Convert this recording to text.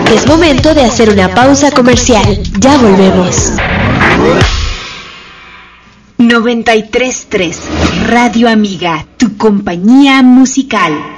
Es momento de hacer una pausa comercial. Ya volvemos. 93.3 Radio Amiga, tu compañía musical.